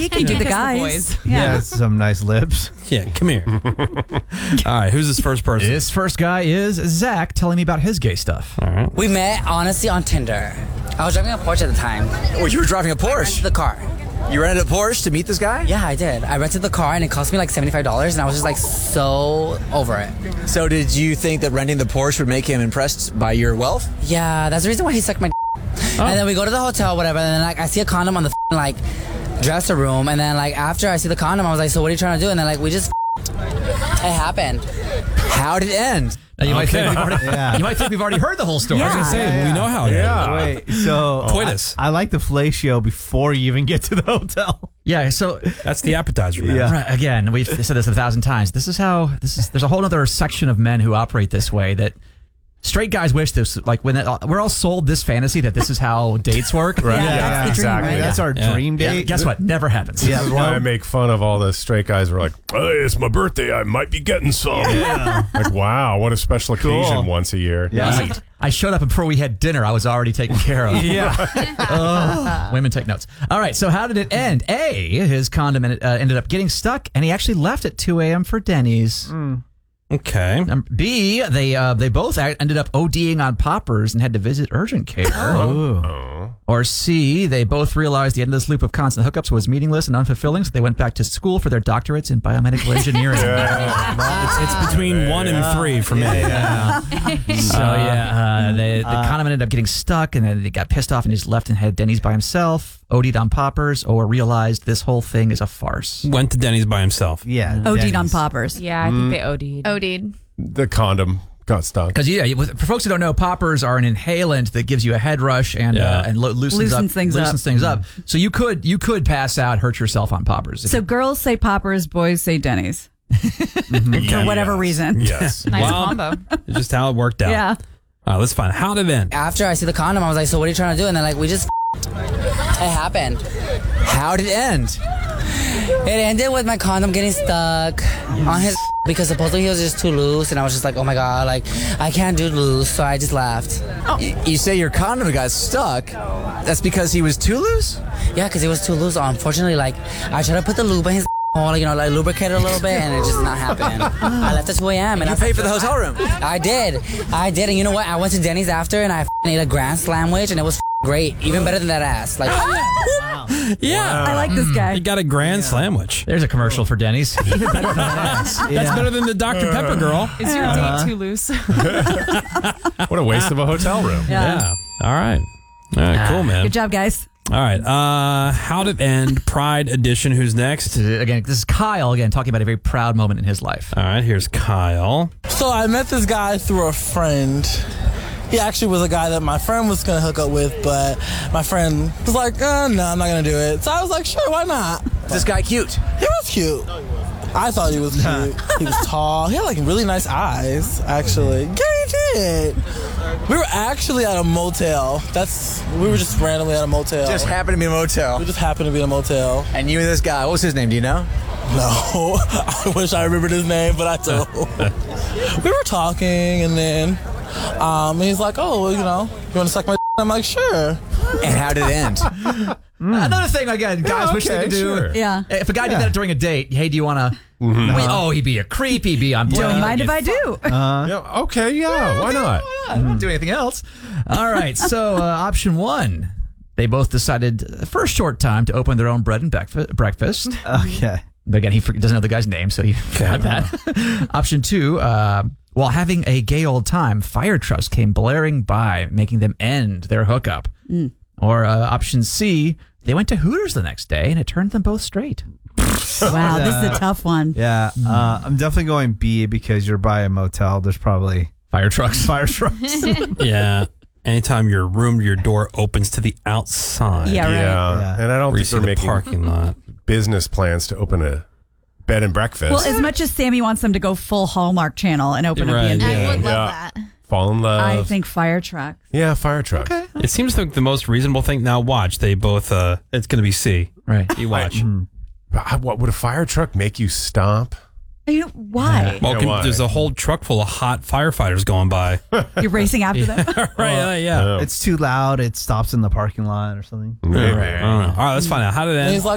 he can do the guys. Yeah, some nice lips. Yeah, come here. All right, who's this first person? This first guy is Zach telling me about his gay stuff. All right. We met, honestly, on Tinder. I was driving a Porsche at the time. Oh, you were driving a I rented Porsche? the car. You rented a Porsche to meet this guy? Yeah, I did. I rented the car and it cost me like $75 and I was just like so over it. So did you think that renting the Porsche would make him impressed by your wealth? Yeah, that's the reason why he sucked my And then we go to the hotel, whatever, and then like I see a condom on the like dresser room, and then like after I see the condom, I was like, so what are you trying to do? And then like we just it happened. How did it end? Now, you might think we've already heard the whole story. Yeah. I was going to say, we know how it ended. Wait, so Coitus. I like the fellatio before you even get to the hotel. Yeah, so That's the appetizer, man. Yeah. right, again, we've said this 1,000 times. There's a whole other section of men who operate this way that straight guys wish this, like when we're all sold this fantasy that this is how dates work. Right. Yeah, that's the dream, exactly. right? That's our dream Yeah, date. guess what? Never happens. Yeah, This is why I make fun of all the straight guys who are like, hey, it's my birthday. I might be getting some. Like, wow, what a special occasion Cool. once a year. Yeah. I showed up and before we had dinner, I was already taken care of. Yeah. Women take notes. All right, so how did it end? A, his condom ended up getting stuck, and he actually left at 2 a.m. for Denny's. Okay. B, they both ended up ODing on poppers and had to visit urgent care. Or C, they both realized the endless loop of constant hookups was meaningless and unfulfilling, so they went back to school for their doctorates in biomedical engineering. It's between 1 and 3 for me. So the condom ended up getting stuck, and then they got pissed off and just left and had Denny's by himself, OD'd on poppers, or realized this whole thing is a farce. Went to Denny's by himself. Yeah. OD'd on Denny's. poppers. Yeah, I think they OD'd. OD'd. The condom got stuck. Because for folks who don't know, poppers are an inhalant that gives you a head rush and loosens things up. So you could pass out, hurt yourself on poppers. So girls say poppers, boys say Denny's. For whatever reason. Yes. Nice combo. It's just how it worked out. Yeah. All right, let's find out. How did it end? After I see the condom, I was like, so what are you trying to do? And then like we just it happened. How did it end? It ended with my condom getting stuck on his because supposedly he was just too loose, and I was just like, oh my god, like I can't do loose, so I just left. You say your condom got stuck. That's because he was too loose? Yeah, because he was too loose. Unfortunately, like I tried to put the lube in his hole, like lubricate it a little bit, and it just not happening. I left at 2 a.m. and You paid for the hotel room. I did, and you know what? I went to Denny's after, and I ate a grand sandwich, and it was great, even better than that ass. Like, Yeah. I like this guy. He got a grand sandwich. There's a commercial for Denny's. Even better than that. That's better than the Dr. Pepper girl. Is your date too loose? What a waste of a hotel room. Yeah. All right. All right, cool, man. Good job, guys. All right. How did it end? Pride edition. Who's next? Again, this is Kyle again talking about a very proud moment in his life. All right, here's Kyle. So I met this guy through a friend. He actually was a guy that my friend was going to hook up with, but my friend was like, no, I'm not going to do it. So I was like, sure, why not? Is this guy cute? He was cute. I thought he was cute. He was tall. He had like really nice eyes, actually. Yeah, he did. We were actually at a motel. We were just randomly at a motel. Just happened to be in a motel. We just happened to be in a motel. And you and this guy, what was his name? Do you know? No, I wish I remembered his name, but I don't. We were talking, and then he's like, oh, well, you want to suck my d-? I'm like, sure. And how did it end? Another thing, again, guys wish they could do. sure. Yeah. If a guy did that during a date, hey, do you want to? Oh, he'd be a creep. He'd be on. Don't mind if I do. Yeah, okay, yeah, why not? I don't do anything else. All right. So option one, they both decided for a short time to open their own bread and breakfast. Okay. But again, he doesn't know the guy's name, so he forgot that. Option two, while having a gay old time, fire trucks came blaring by, making them end their hookup. Or option C, they went to Hooters the next day, and it turned them both straight. Wow, this is a tough one. Yeah. I'm definitely going B because you're by a motel. There's probably Fire trucks. fire trucks. Yeah. Anytime your door opens to the outside. Yeah, right. Yeah. And I don't Where you think see they're the making parking lot. business plans to open a bed and breakfast. Well, as much as Sammy wants them to go full Hallmark Channel and open Right, a B&B, I would love Yeah. that. Fall in love. I think fire truck. Yeah, fire truck. It seems like the most reasonable thing. Now watch. They both, it's going to be C. Right. You watch. What would a fire truck make you stop? Why? Well, Yeah, why? there's a whole truck full of hot firefighters going by. You're racing after them? Right, yeah. It's too loud. It stops in the parking lot or something. Maybe. I don't know. All right, let's find out. How did it And end? he's like,